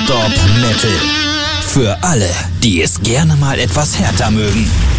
Non-Stop Metal. Für alle, die es gerne mal etwas härter mögen.